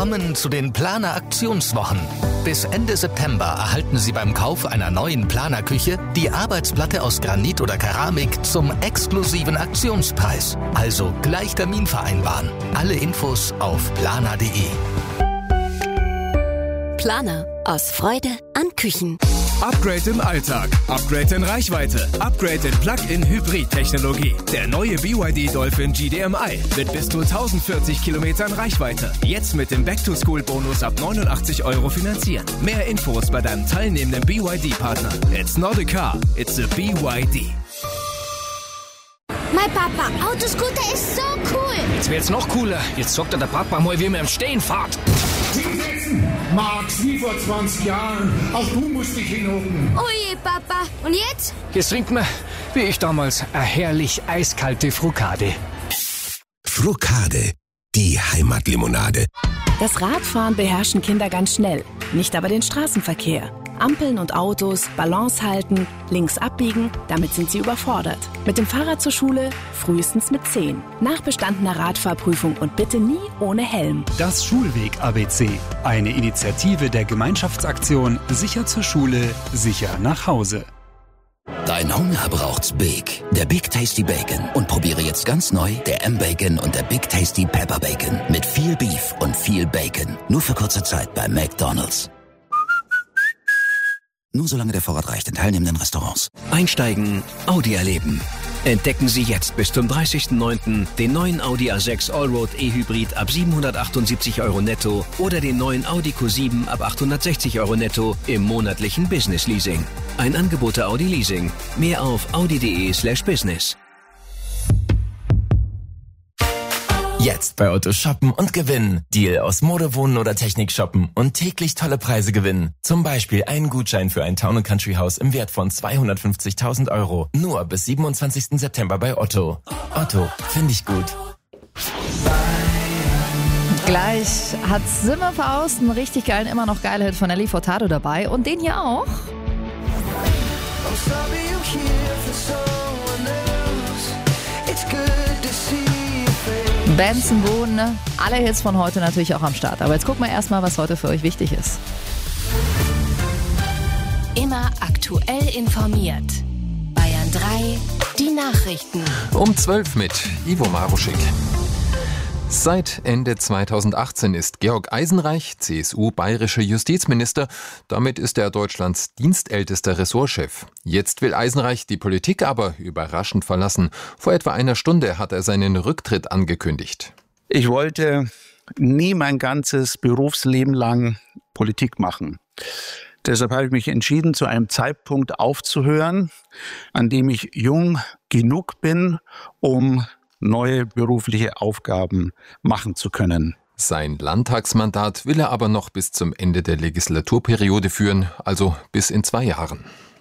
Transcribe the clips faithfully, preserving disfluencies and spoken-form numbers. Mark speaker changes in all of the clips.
Speaker 1: Willkommen zu den Planer Aktionswochen. Bis Ende September erhalten Sie beim Kauf einer neuen Planer-Küche die Arbeitsplatte aus Granit oder Keramik zum exklusiven Aktionspreis. Also gleich Termin vereinbaren. Alle Infos auf planer punkt de.
Speaker 2: Planer. Aus Freude an Küchen.
Speaker 3: Upgrade im Alltag, Upgrade in Reichweite, Upgrade in Plug-in-Hybrid-Technologie. Der neue B Y D Dolphin G D M I mit bis zu tausendvierzig Kilometern Reichweite. Jetzt mit dem Back-to-School-Bonus ab neunundachtzig Euro finanzieren. Mehr Infos bei deinem teilnehmenden B Y D-Partner. It's not a car, it's a B Y D.
Speaker 4: Mein Papa, Autoscooter ist so cool.
Speaker 5: Jetzt wird's noch cooler. Jetzt sagt er der Papa mal, wie man im Stehen fährt.
Speaker 6: Hinsetzen! Max, wie vor zwanzig Jahren. Auch du musst dich hinhocken.
Speaker 4: Oh je, Papa. Und jetzt?
Speaker 5: Jetzt trinkt man, wie ich damals, eine herrlich eiskalte Frukade.
Speaker 7: Frukade, die Heimatlimonade.
Speaker 8: Das Radfahren beherrschen Kinder ganz schnell, nicht aber den Straßenverkehr. Ampeln und Autos, Balance halten, links abbiegen, damit sind sie überfordert. Mit dem Fahrrad zur Schule, frühestens mit zehn. Nach bestandener Radfahrprüfung und bitte nie ohne Helm.
Speaker 9: Das Schulweg-A B C. Eine Initiative der Gemeinschaftsaktion Sicher zur Schule, sicher nach Hause.
Speaker 10: Dein Hunger braucht's Big. Der Big Tasty Bacon. Und probiere jetzt ganz neu der M-Bacon und der Big Tasty Pepper Bacon. Mit viel Beef und viel Bacon. Nur für kurze Zeit bei McDonald's. Nur solange der Vorrat reicht in teilnehmenden Restaurants.
Speaker 11: Einsteigen, Audi erleben. Entdecken Sie jetzt bis zum dreißigsten neunten den neuen Audi A sechs Allroad E-Hybrid ab siebenhundertachtundsiebzig Euro netto oder den neuen Audi Q sieben ab achthundertsechzig Euro netto im monatlichen Business Leasing. Ein Angebot der Audi Leasing. Mehr auf audi punkt de slash business.
Speaker 12: Jetzt bei Otto shoppen und gewinnen. Deal aus Mode, Wohnen oder Technik shoppen und täglich tolle Preise gewinnen. Zum Beispiel einen Gutschein für ein Town and Country Haus im Wert von zweihundertfünfzigtausend Euro. Nur bis siebenundzwanzigsten September bei Otto. Otto, finde ich gut.
Speaker 13: Gleich hat Zimmer Faust einen richtig geilen, immer noch geilen Hit von Nelly Furtado dabei. Und den hier auch. Benson Boone, alle Hits von heute natürlich auch am Start. Aber jetzt gucken wir erstmal, was heute für euch wichtig ist.
Speaker 2: Immer aktuell informiert. Bayern drei, die Nachrichten.
Speaker 14: Um zwölf mit Ivo Maruschik. Seit Ende zweitausendachtzehn ist Georg Eisenreich, C S U, bayerischer Justizminister. Damit ist er Deutschlands dienstältester Ressortchef. Jetzt will Eisenreich die Politik aber überraschend verlassen. Vor etwa einer Stunde hat er seinen Rücktritt angekündigt.
Speaker 15: Ich wollte nie mein ganzes Berufsleben lang Politik machen. Deshalb habe ich mich entschieden, zu einem Zeitpunkt aufzuhören, an dem ich jung genug bin, um neue berufliche Aufgaben machen zu können.
Speaker 14: Sein Landtagsmandat will er aber noch bis zum Ende der Legislaturperiode führen, also bis in zwei Jahren.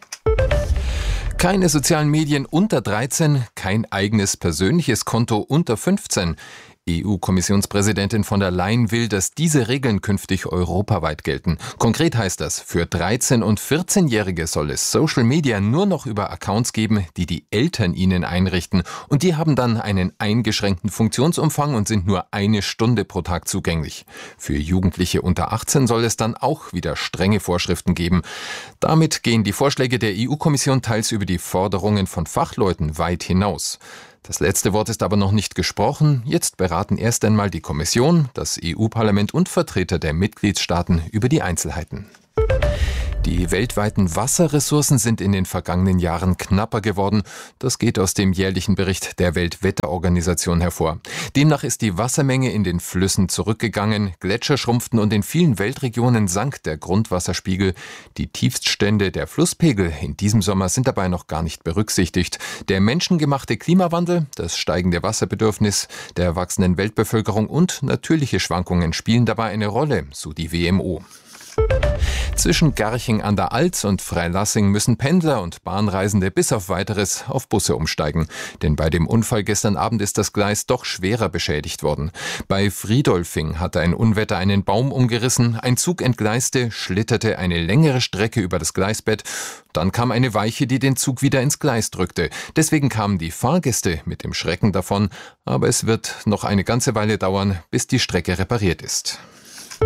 Speaker 14: Keine sozialen Medien unter dreizehn, kein eigenes persönliches Konto unter fünfzehn. E U-Kommissionspräsidentin von der Leyen will, dass diese Regeln künftig europaweit gelten. Konkret heißt das, für dreizehn- und vierzehnjährige soll es Social Media nur noch über Accounts geben, die die Eltern ihnen einrichten. Und die haben dann einen eingeschränkten Funktionsumfang und sind nur eine Stunde pro Tag zugänglich. Für Jugendliche unter achtzehn soll es dann auch wieder strenge Vorschriften geben. Damit gehen die Vorschläge der E U-Kommission teils über die Forderungen von Fachleuten weit hinaus. Das letzte Wort ist aber noch nicht gesprochen. Jetzt beraten erst einmal die Kommission, das E U-Parlament und Vertreter der Mitgliedstaaten über die Einzelheiten. Die weltweiten Wasserressourcen sind in den vergangenen Jahren knapper geworden. Das geht aus dem jährlichen Bericht der Weltwetterorganisation hervor. Demnach ist die Wassermenge in den Flüssen zurückgegangen, Gletscher schrumpften und in vielen Weltregionen sank der Grundwasserspiegel. Die Tiefststände der Flusspegel in diesem Sommer sind dabei noch gar nicht berücksichtigt. Der menschengemachte Klimawandel, das steigende Wasserbedürfnis der wachsenden Weltbevölkerung und natürliche Schwankungen spielen dabei eine Rolle, so die W M O. Zwischen Garching an der Alz und Freilassing müssen Pendler und Bahnreisende bis auf Weiteres auf Busse umsteigen. Denn bei dem Unfall gestern Abend ist das Gleis doch schwerer beschädigt worden. Bei Friedolfing hatte ein Unwetter einen Baum umgerissen, ein Zug entgleiste, schlitterte eine längere Strecke über das Gleisbett. Dann kam eine Weiche, die den Zug wieder ins Gleis drückte. Deswegen kamen die Fahrgäste mit dem Schrecken davon. Aber es wird noch eine ganze Weile dauern, bis die Strecke repariert ist.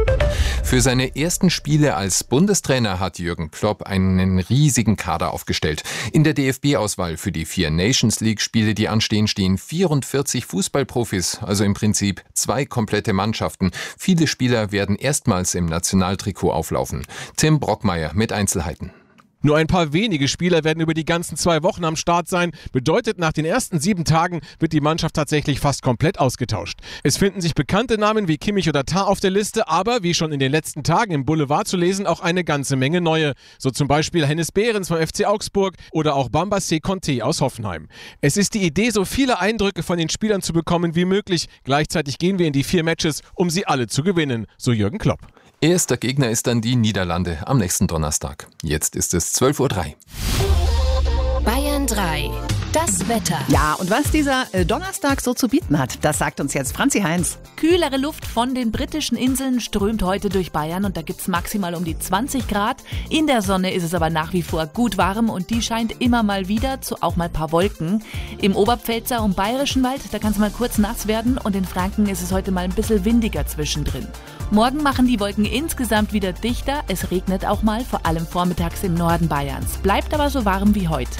Speaker 14: Für seine ersten Spiele als Bundestrainer hat Jürgen Klopp einen riesigen Kader aufgestellt. In der D F B-Auswahl für die vier Nations League-Spiele, die anstehen, stehen vierundvierzig Fußballprofis, also im Prinzip zwei komplette Mannschaften. Viele Spieler werden erstmals im Nationaltrikot auflaufen. Tim Brockmeier mit Einzelheiten.
Speaker 16: Nur ein paar wenige Spieler werden über die ganzen zwei Wochen am Start sein. Bedeutet, nach den ersten sieben Tagen wird die Mannschaft tatsächlich fast komplett ausgetauscht. Es finden sich bekannte Namen wie Kimmich oder Tah auf der Liste, aber wie schon in den letzten Tagen im Boulevard zu lesen, auch eine ganze Menge neue. So zum Beispiel Hennes Behrens vom F C Augsburg oder auch Bambassé Conté aus Hoffenheim. Es ist die Idee, so viele Eindrücke von den Spielern zu bekommen wie möglich. Gleichzeitig gehen wir in die vier Matches, um sie alle zu gewinnen, so Jürgen Klopp.
Speaker 14: Erster Gegner ist dann die Niederlande am nächsten Donnerstag. Jetzt ist es zwölf Uhr drei.
Speaker 2: Bayern drei. Das Wetter.
Speaker 8: Ja, und was dieser äh, Donnerstag so zu bieten hat, das sagt uns jetzt Franzi Heinz.
Speaker 17: Kühlere Luft von den britischen Inseln strömt heute durch Bayern und da gibt's maximal um die zwanzig Grad. In der Sonne ist es aber nach wie vor gut warm und die scheint immer mal wieder zu auch mal ein paar Wolken. Im Oberpfälzer und Bayerischen Wald, da kann es mal kurz nass werden und in Franken ist es heute mal ein bisschen windiger zwischendrin. Morgen machen die Wolken insgesamt wieder dichter. Es regnet auch mal, vor allem vormittags im Norden Bayerns. Bleibt aber so warm wie heute.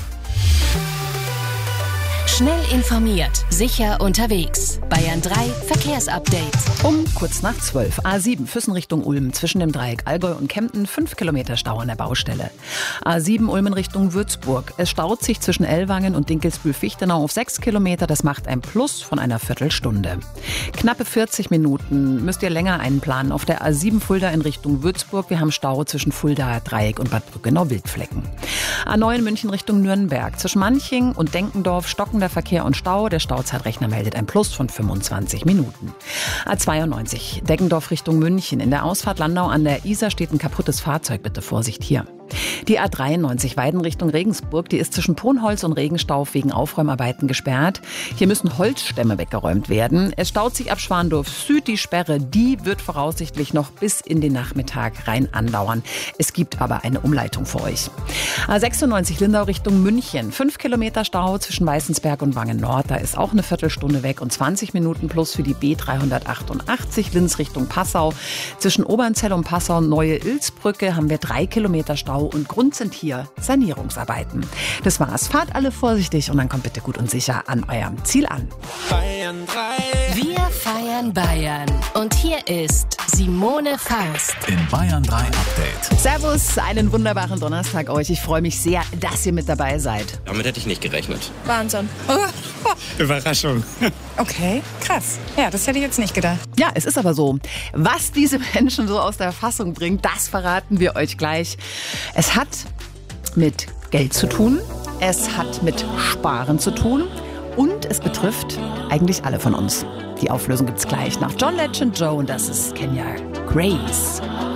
Speaker 2: Schnell informiert, sicher unterwegs. Bayern drei Verkehrsupdate.
Speaker 8: Um kurz nach zwölf. A sieben Füssen Richtung Ulm. Zwischen dem Dreieck Allgäu und Kempten fünf Kilometer Stau an der Baustelle. A sieben Ulmen Richtung Würzburg. Es staut sich zwischen Ellwangen und Dinkelsbühl-Fichtenau auf sechs Kilometer. Das macht ein Plus von einer Viertelstunde. Knappe vierzig Minuten müsst ihr länger einplanen. Auf der A sieben Fulda in Richtung Würzburg. Wir haben Stau zwischen Fulda, Dreieck und Bad Brückenau-Wildflecken. A neun München Richtung Nürnberg. Zwischen Manching und Denkendorf stocken der Verkehr und Stau. Der Stauzeitrechner meldet ein Plus von fünfundzwanzig Minuten. A zweiundneunzig Deggendorf Richtung München. In der Ausfahrt Landau an der Isar steht ein kaputtes Fahrzeug. Bitte Vorsicht hier. Die A dreiundneunzig Weiden Richtung Regensburg, die ist zwischen Ponholz und Regenstauf wegen Aufräumarbeiten gesperrt. Hier müssen Holzstämme weggeräumt werden. Es staut sich ab Schwandorf Süd. Die Sperre, die wird voraussichtlich noch bis in den Nachmittag rein andauern. Es gibt aber eine Umleitung für euch. A sechsundneunzig Lindau Richtung München. Fünf Kilometer Stau zwischen Weißensberg und Wangen Nord. Da ist auch eine Viertelstunde weg und zwanzig Minuten plus für die B dreihundertachtundachtzig Linz Richtung Passau. Zwischen Obernzell und Passau Neue Ilzbrücke haben wir drei Kilometer Stau. Und Grund sind hier Sanierungsarbeiten. Das war's. Fahrt alle vorsichtig und dann kommt bitte gut und sicher an eurem Ziel an.
Speaker 2: Bayern drei. Wir feiern Bayern. Und hier ist Simone Faust.
Speaker 18: Im Bayern drei Update.
Speaker 8: Servus, einen wunderbaren Donnerstag euch. Ich freue mich sehr, dass ihr mit dabei seid.
Speaker 19: Damit hätte ich nicht gerechnet.
Speaker 20: Wahnsinn.
Speaker 19: Überraschung.
Speaker 20: Okay, krass. Ja, das hätte ich jetzt nicht gedacht.
Speaker 8: Ja, es ist aber so. Was diese Menschen so aus der Fassung bringt, das verraten wir euch gleich. Es hat mit Geld zu tun, es hat mit Sparen zu tun und es betrifft eigentlich alle von uns. Die Auflösung gibt's gleich nach John Legend Joe und das ist Kenya Grace.